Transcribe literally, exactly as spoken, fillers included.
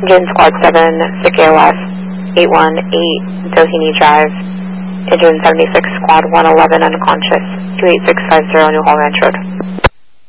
Engine Squad seven, Sick Air West, eight one eight Doheny Drive. Engine seventy-six, Squad one eleven unconscious, two eight six five zero New Hall Ranch Road.